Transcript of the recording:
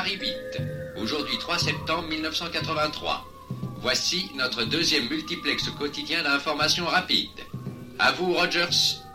Paris 8. Aujourd'hui 3 septembre 1983. Voici notre deuxième multiplex quotidien d'information rapide. À vous, Rogers.